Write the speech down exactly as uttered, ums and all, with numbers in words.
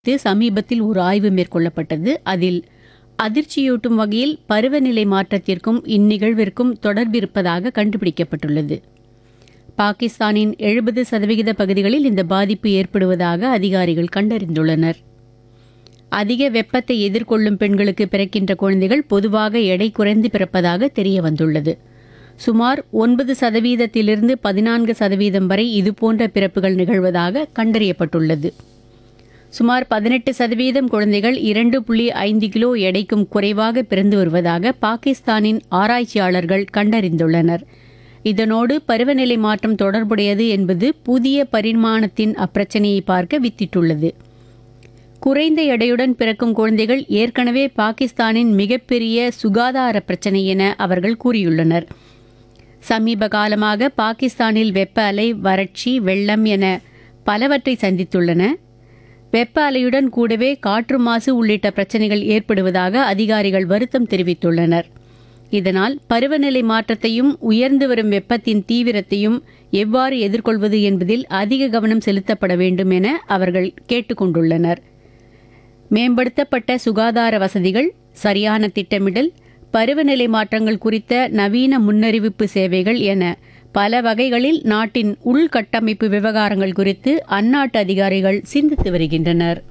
இது சமீபத்தில் ஒரு ஆய்வு மேற்கொள்ளப்பட்டது. அதில் அதிர்ச்சியூட்டும் வகையில் பருவநிலை மாற்றத்திற்கும் இந்நிகழ்விற்கும் தொடர்பிருப்பதாக கண்டுபிடிக்கப்பட்டுள்ளது. பாகிஸ்தானின் எழுபது சதவிகித பகுதிகளில் இந்த பாதிப்பு ஏற்படுவதாக அதிகாரிகள் கண்டறிந்துள்ளனர். அதிக வெப்பத்தை எதிர்கொள்ளும் பெண்களுக்கு பிறக்கின்ற குழந்தைகள் பொதுவாக எடை குறைந்து பிறப்பதாக தெரிய வந்துள்ளது. சுமார் ஒன்பது சதவீதத்திலிருந்து பதினான்கு சதவீதம் வரை இதுபோன்ற பிறப்புகள் நிகழ்வதாக கண்டறியப்பட்டுள்ளது. சுமார் பதினெட்டு சதவீதம் குழந்தைகள் இரண்டு புள்ளி ஐந்து கிலோ எடைக்கும் குறைவாக பிறந்து வருவதாக பாகிஸ்தானின் ஆராய்ச்சியாளர்கள் கண்டறிந்துள்ளனர். இதனோடு பருவநிலை மாற்றம் தொடர்புடையது என்பது புதிய பரிமாணத்தின் அப்பிரச்சனையை பார்க்க வித்திட்டுள்ளது. குறைந்த எடையுடன் பிறக்கும் குழந்தைகள் ஏற்கனவே பாகிஸ்தானின் மிகப்பெரிய சுகாதார பிரச்சினை என அவர்கள் கூறியுள்ளனர். சமீப காலமாக பாகிஸ்தானில் வெப்ப அலை, வறட்சி, வெள்ளம் என பலவற்றை சந்தித்துள்ளன. வெப்ப அலையுடன் கூடவே காற்று மாசு உள்ளிட்ட பிரச்சினைகள் ஏற்படுவதாக அதிகாரிகள் வருத்தம் தெரிவித்துள்ளனர். இதனால் பருவநிலை மாற்றத்தையும் உயர்ந்து வரும் வெப்பத்தின் தீவிரத்தையும் எவ்வாறு எதிர்கொள்வது என்பதில் அதிக கவனம் செலுத்தப்பட வேண்டும் என அவர்கள் கேட்டுக்கொண்டுள்ளனர். மேம்படுத்தப்பட்ட சுகாதார வசதிகள், சரியான திட்டமிடல், பருவநிலை மாற்றங்கள் குறித்த நவீன முன்னறிவிப்பு சேவைகள் என பல வகைகளில் நாட்டின் உள்கட்டமைப்பு விவகாரங்கள் குறித்து அந்நாட்டு அதிகாரிகள் சிந்தித்து வருகின்றனர்.